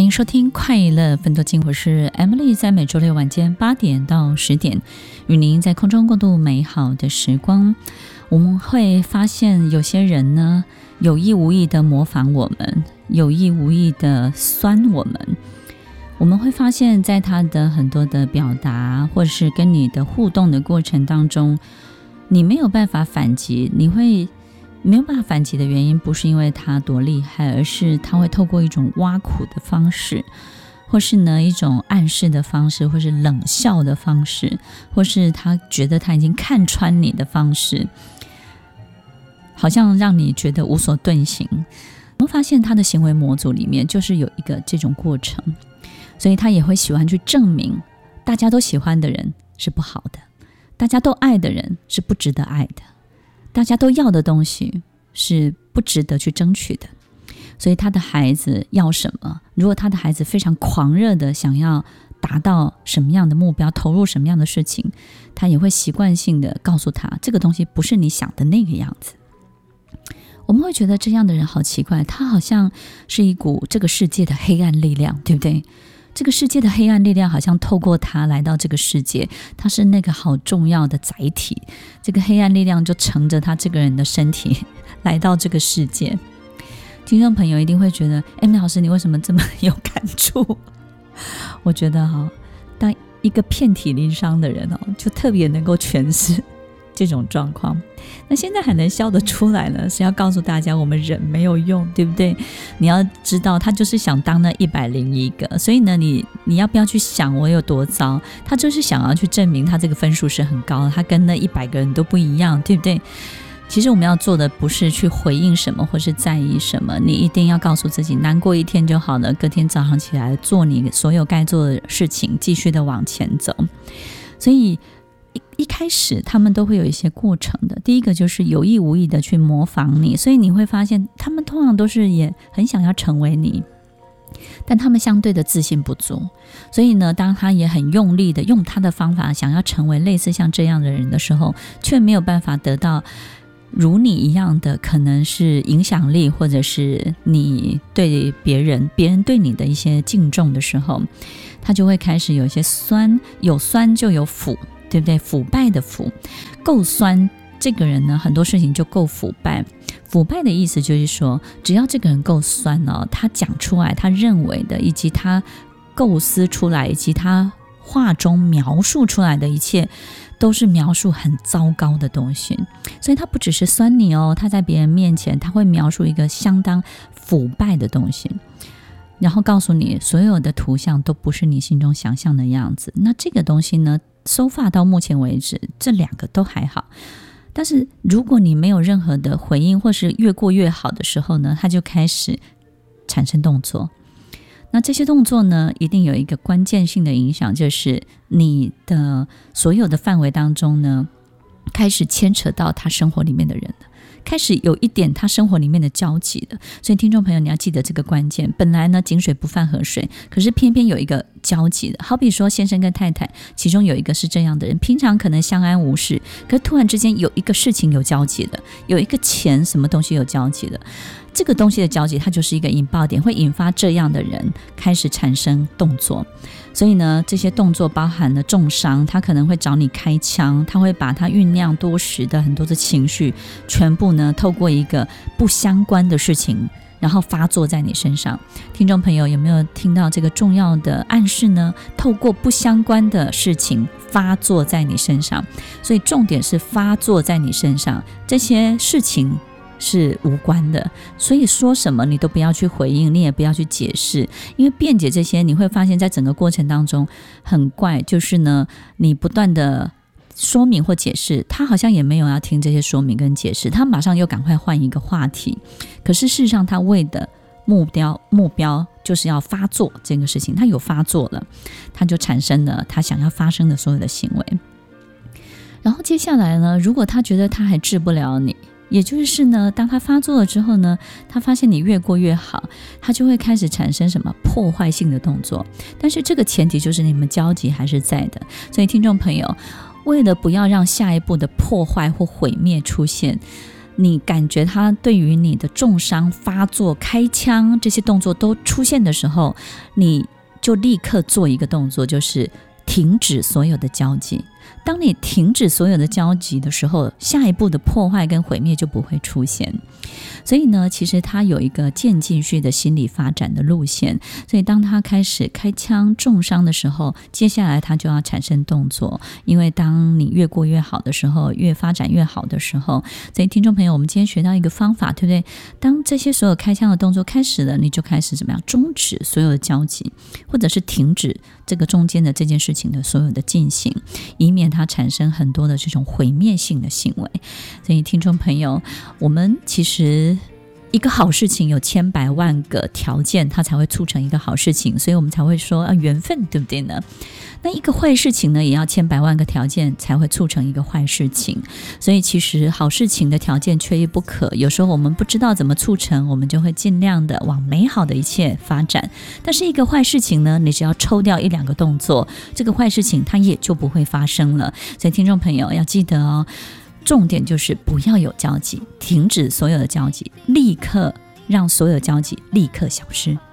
迎收听快乐分多金，我是 Emily， 在每周六晚间8点到10点，与您在空中共度美好的时光。我们会发现有些人呢，有意无意的模仿我们，有意无意的酸我们。我们会发现在他的很多的表达，或是跟你的互动的过程当中，你没有办法反击，你会没有办法反击的原因不是因为他多厉害，而是他会透过一种挖苦的方式，或是呢一种暗示的方式，或是冷笑的方式，或是他觉得他已经看穿你的方式，好像让你觉得无所遁形。我们发现他的行为模组里面就是有一个这种过程，所以他也会喜欢去证明大家都喜欢的人是不好的，大家都爱的人是不值得爱的，大家都要的东西是不值得去争取的。所以他的孩子要什么，如果他的孩子非常狂热的想要达到什么样的目标，投入什么样的事情，他也会习惯性的告诉他，这个东西不是你想的那个样子。我们会觉得这样的人好奇怪，他好像是一股这个世界的黑暗力量，对不对？这个世界的黑暗力量好像透过他来到这个世界，他是那个好重要的载体，这个黑暗力量就乘着他这个人的身体来到这个世界。听众朋友一定会觉得，Emily老师你为什么这么有感触？我觉得当一个遍体鳞伤的人就特别能够诠释这种状况。那现在还能笑得出来呢，是要告诉大家我们人没有用，对不对？你要知道他就是想当那101个，所以呢你要不要去想我有多糟，他就是想要去证明他这个分数是很高的，他跟那100个人都不一样，对不对？其实我们要做的不是去回应什么或是在意什么，你一定要告诉自己难过一天就好了，隔天早上起来做你所有该做的事情，继续的往前走。所以一开始他们都会有一些过程的，第一个就是有意无意的去模仿你，所以你会发现他们通常都是也很想要成为你，但他们相对的自信不足，所以呢当他也很用力的用他的方法想要成为类似像这样的人的时候，却没有办法得到如你一样的可能是影响力，或者是你对别人对你的一些敬重的时候，他就会开始有一些酸，有酸就有腐，对不对？腐败的腐，够酸这个人呢很多事情就够腐败。腐败的意思就是说，只要这个人够酸他讲出来他认为的，以及他构思出来，以及他话中描述出来的一切都是描述很糟糕的东西。所以他不只是酸你他在别人面前他会描述一个相当腐败的东西，然后告诉你所有的图像都不是你心中想象的样子。那这个东西呢so far到目前为止这2个都还好，但是如果你没有任何的回应，或是越过越好的时候呢，他就开始产生动作。那这些动作呢一定有一个关键性的影响，就是你的所有的范围当中呢开始牵扯到他生活里面的人了，开始有一点他生活里面的交集了。所以听众朋友你要记得这个关键，本来呢井水不犯河水，可是偏偏有一个交集的。好比说先生跟太太，其中有一个是这样的人，平常可能相安无事，可是突然之间有一个事情有交集的，有一个钱什么东西有交集的，这个东西的交集它就是一个引爆点，会引发这样的人开始产生动作。所以呢这些动作包含了重伤，他可能会找你开枪，他会把他酝酿多时的很多的情绪全部呢透过一个不相关的事情然后发作在你身上。听众朋友有没有听到这个重要的暗示呢？透过不相关的事情发作在你身上，所以重点是发作在你身上，这些事情是无关的，所以说什么你都不要去回应，你也不要去解释，因为辩解这些你会发现在整个过程当中很怪，就是呢你不断的说明或解释，他好像也没有要听这些说明跟解释，他马上又赶快换一个话题，可是事实上他为的目标就是要发作这个事情，他有发作了，他就产生了他想要发生的所有的行为。然后接下来呢，如果他觉得他还治不了你，也就是呢当他发作了之后呢，他发现你越过越好，他就会开始产生什么破坏性的动作，但是这个前提就是你们交集还是在的。所以听众朋友为了不要让下一步的破坏或毁灭出现， 你感觉他对于你的重伤、发作、开枪这些动作都出现的时候，你就立刻做一个动作，就是停止所有的交集。当你停止所有的交集的时候，下一步的破坏跟毁灭就不会出现。所以呢，其实他有一个渐进式的心理发展的路线，所以当他开始开枪重伤的时候，接下来他就要产生动作，因为当你越过越好的时候，越发展越好的时候，所以听众朋友，我们今天学到一个方法，对不对？当这些所有开枪的动作开始了，你就开始怎么样终止所有的交集，或者是停止这个中间的这件事情的所有的进行，以免它产生很多的这种毁灭性的行为。所以听众朋友，我们其实一个好事情有千百万个条件，它才会促成一个好事情，所以我们才会说缘分，对不对呢？那一个坏事情呢，也要千百万个条件才会促成一个坏事情，所以其实好事情的条件缺一不可。有时候我们不知道怎么促成，我们就会尽量的往美好的一切发展。但是一个坏事情呢，你只要抽掉一两个动作，这个坏事情它也就不会发生了。所以听众朋友要记得哦，重点就是不要有交集，停止所有的交集，立刻让所有交集立刻消失。